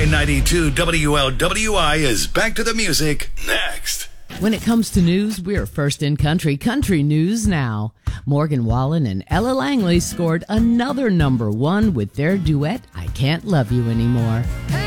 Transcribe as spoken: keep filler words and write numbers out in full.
I ninety-two W L W I is back to the music next. When it comes to news, we're first in country. Country News Now. Morgan Wallen and Ella Langley scored another number one with their duet, I Can't Love You Anymore. Hey!